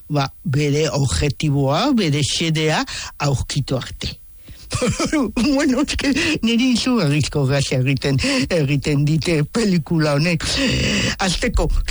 bere objektiboa, bere xedea aurkitu arte. Bueno, niri izugarrizko gazia egiten dite pelikula honek. Azteko,